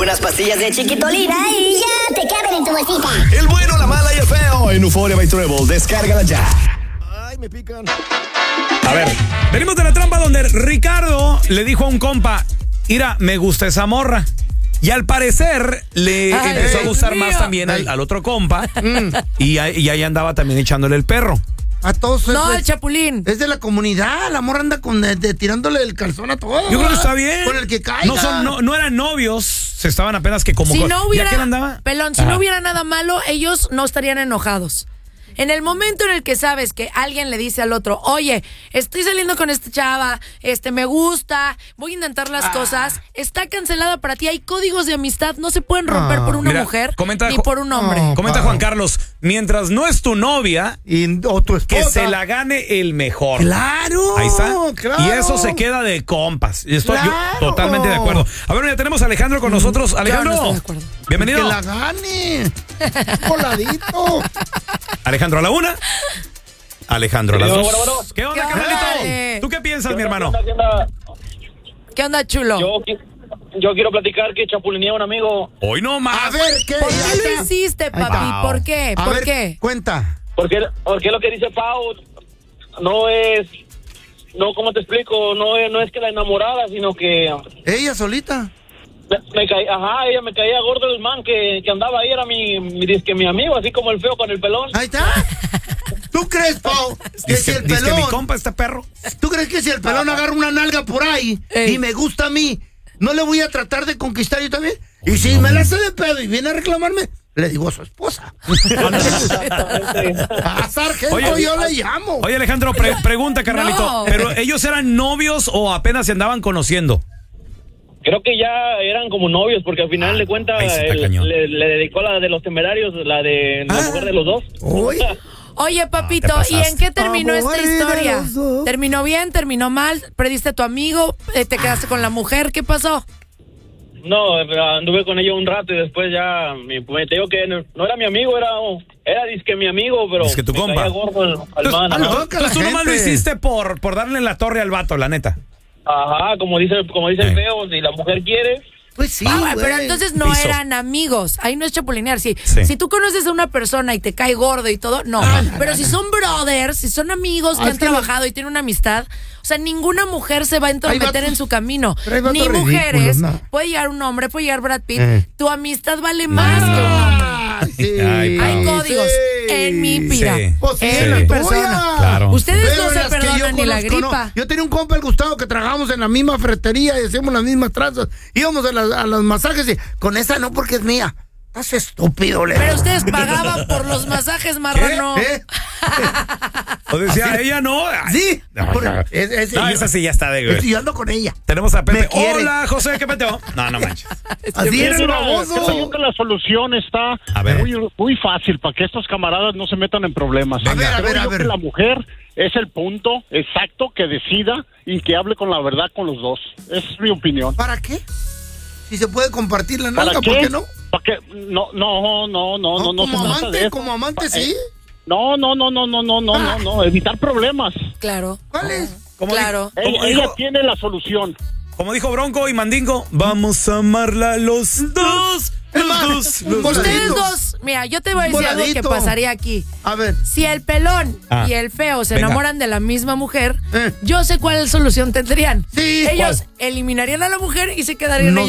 Unas pastillas de Chiquitolina y ya te caben en tu bolsita. El bueno, la mala y el feo en Euphoria by Treble. Descárgala ya. Ay, me pican. A ver, venimos de la trampa donde Ricardo le dijo a un compa, mira, me gusta esa morra. Y al parecer le empezó a gustar más también al otro compa. Y ahí andaba también echándole el perro. A todos. No, el Chapulín. Es de la comunidad. La morra anda tirándole el calzón a todos. Yo creo que está bien. Con el que caiga. No eran novios. Se estaban apenas que como... Si no hubiera, ¿Ya quién andaba? Pelón, si no hubiera nada malo, ellos no estarían enojados. En el momento en el que sabes que alguien le dice al otro, oye, estoy saliendo con esta chava, me gusta, voy a intentar las cosas, está cancelada para ti. Hay códigos de amistad, no se pueden romper por una mujer ni por un hombre. Comenta Juan Carlos, mientras no es tu novia o tu esposa, que se la gane el mejor. ¡Claro! Ahí está. Claro. Y eso se queda de compas. Estoy ¡Claro! yo totalmente de acuerdo. A ver, ya tenemos a Alejandro con nosotros. Alejandro, no estoy de acuerdo. Bienvenido. Que la gane. Voladito. Alejandro a la una. Alejandro a las dos. Bueno. ¿Qué onda, ¿Qué carnalito? onda? ¿Tú qué piensas, mi hermano? ¿Qué onda, chulo? Yo quiero platicar que chapulineé a un amigo. Hoy no más. A ver, ¿qué? ¿Por qué lo hiciste, papi? Wow. ¿Por qué? A ¿Por ver, qué? Cuenta. Porque lo que dice Pau no es... No, ¿cómo te explico? No es que la enamorada, sino que... Ella solita. Ella me caía gordo el man que andaba ahí, era mi amigo, así como el feo con el pelón. Ahí está. ¿Tú crees, Pau, que si el Dice que mi pelón... compa está perro. ¿Tú crees que si el pelón agarra una nalga por ahí y me gusta a mí, no le voy a tratar de conquistar yo también? Y si me la hace de pedo y viene a reclamarme, le digo a su esposa. A sargento yo le llamo. Oye, Alejandro, pregunta, carnalito. No. ¿Pero ellos eran novios o apenas se andaban conociendo? Creo que ya eran como novios, porque al final de cuentas ahí sí está cañón. le dedicó la de los temerarios, la de la mujer de los dos. Uy. Oye, papito, te ¿y en qué pasaste. terminó esta Amor de historia? los dos. ¿Terminó bien? ¿Terminó mal? ¿Perdiste a tu amigo? ¿Te quedaste con la mujer? ¿Qué pasó? No, anduve con ella un rato y después ya te digo que no era mi amigo, era disque mi amigo, pero Disque tu me compa. caía gordo al man. Entonces, Ajá. Entonces tú nomás lo hiciste por darle la torre al vato, la neta. Ajá, como dice el feo, si la mujer quiere. Pues sí, Ah, güey. pero entonces no Piso. eran amigos. Ahí no es chapulinear. Sí. Si tú conoces a una persona y te cae gordo y todo, no. Pero si son brothers, si son amigos que han trabajado y tienen una amistad, o sea, ninguna mujer se va a entrometer en su camino. pero hay vatos Ni mujeres. ridículos, no. Puede llegar un hombre, puede llegar Brad Pitt. Tu amistad vale más que un hombre. Sí. Ay, Hay Pau. códigos en mi Sí. vida. Pues sí, en en la mi tuya. persona. Claro. Ustedes Pero no se las que perdonan yo ni la conozco, gripa. no. Yo tenía un compa, el Gustavo, que trabajábamos en la misma ferretería y hacíamos las mismas tranzas. Íbamos a los masajes y con esa no, porque es mía. Estás estúpido, Leo. Pero ustedes pagaban por los masajes, marrano. ¿Eh? O decía, ella no. Ay, Sí. No, No, esa sí ya está de güey. Estoy ando con ella. Tenemos a Pepe. Me quiere. Hola, José, ¿qué peteo? No manches. Así era el Creo baboso. que la solución está A ver. muy fácil para que estos camaradas no se metan en problemas. A ver, a Creo ver, a yo ver. que la mujer es el punto exacto que decida y que hable con la verdad con los dos. Esa es mi opinión. ¿Para qué? Si se puede compartir la ¿Para nalga, qué? ¿por qué no? ¿Para qué? No como se trata de amante, eso. como amante, sí. No, evitar problemas. Claro. ¿Cuál es? Claro. Ella tiene la solución. Como dijo Bronco y Mandingo, vamos a amarla los dos. Los dos. Ustedes dos, mira, yo te voy a decir algo que Voladito. pasaría aquí. A ver. Si el pelón y el feo se venga. enamoran de la misma mujer, Eh. yo sé cuál solución tendrían. Sí, ellos eliminarían a la mujer y se quedarían Nos